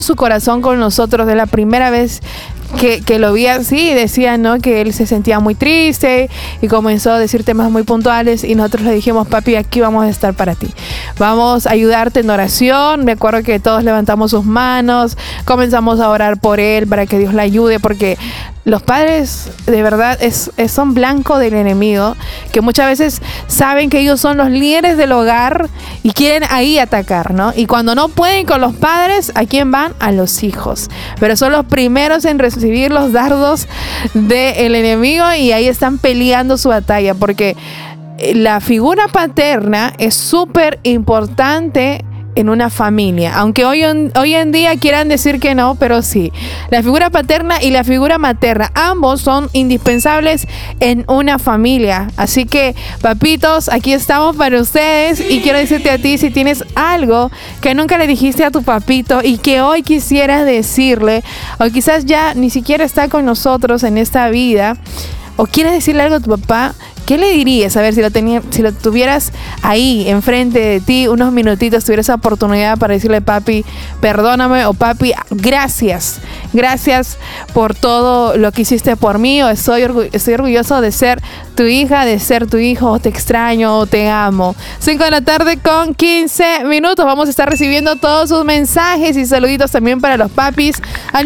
su corazón con nosotros de la primera vez que lo vi así. Decía, ¿no?, que él se sentía muy triste y comenzó a decir temas muy puntuales, y nosotros le dijimos: papi, aquí vamos a estar para ti, vamos a ayudarte en oración. Me acuerdo que todos levantamos sus manos, comenzamos a orar por él para que Dios le ayude, porque los padres de verdad son blanco del enemigo, que muchas veces saben que ellos son los líderes del hogar y quieren ahí atacar, ¿no? Y cuando no pueden con los padres, ¿a quién van? A los hijos. Pero son los primeros en recibir los dardos del enemigo, y ahí están peleando su batalla, porque la figura paterna es súper importante en una familia, aunque hoy en día quieran decir que no, pero sí, la figura paterna y la figura materna, ambos son indispensables en una familia. Así que, papitos, aquí estamos para ustedes, y quiero decirte a ti, si tienes algo que nunca le dijiste a tu papito y que hoy quisieras decirle, o quizás ya ni siquiera está con nosotros en esta vida, o quieres decirle algo a tu papá, ¿qué le dirías? A ver, si lo tuvieras ahí enfrente de ti, unos minutitos, tuvieras esa oportunidad para decirle: papi, perdóname, o papi, gracias por todo lo que hiciste por mí, o estoy orgulloso de ser tu hija, de ser tu hijo, o te extraño, o te amo. 5 de la tarde con 15 minutos. Vamos a estar recibiendo todos sus mensajes y saluditos también para los papis al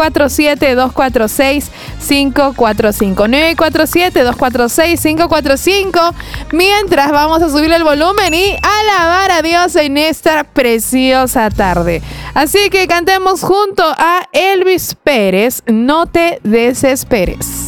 947-246-545. 947-246-545. Mientras vamos a subir el volumen y alabar a Dios en esta preciosa tarde. Así que cantemos junto a Elvis Pérez, No te desesperes.